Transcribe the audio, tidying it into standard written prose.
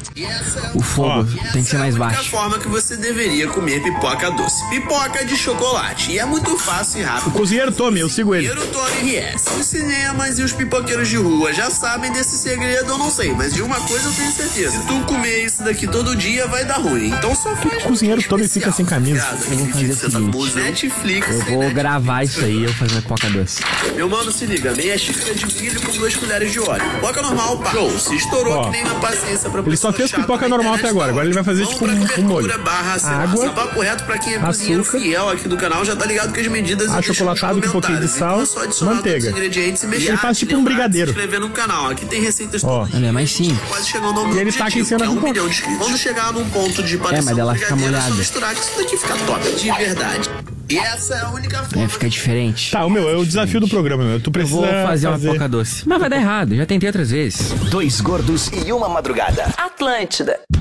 O fogo tem que ser mais baixo. Essa é a única forma que você deveria comer pipoca doce. Pipoca de chocolate. E é muito fácil e rápido. O cozinheiro Tommy, eu sigo ele. O Tony RS. Os cinemas e os pipoqueiros de rua já sabem desse segredo, eu não sei. Mas de uma coisa eu tenho certeza. Se tu comer isso daqui todo dia, vai dar ruim. Então só faz. O cozinheiro Tommy fica sem camisa. Eu vou fazer o seguinte. Netflix. Eu vou gravar isso aí, eu fazendo pipoca doce. Meu mano, se liga. Meia xícara de milho com 2 colheres de óleo. Pipoca normal, pá. Show. Se estourou, que nem na paciência pra Ele só fez pipoca normal até agora ele vai fazer tipo um molho. Água, papo reto pra quem é cozinheiro fiel aqui do canal, já tá ligado que as medidas achocolatado com um pouquinho de sal, manteiga. Ele faz tipo um brigadeiro. Se inscrever no canal, aqui tem receitas é mais simples. Quase chegando ao e ele tá aqui em cima do ponto. Quando chegar num ponto de parecer mas ela fica molhada. É só misturar que isso daqui fica top, de verdade. E essa é a única forma. Fica diferente. Tá, é o desafio do programa, meu. Tu precisa vou fazer uma pipoca doce. Mas vai dar errado, já tentei outras vezes. 2 gordos e uma madrugada. Atlântida.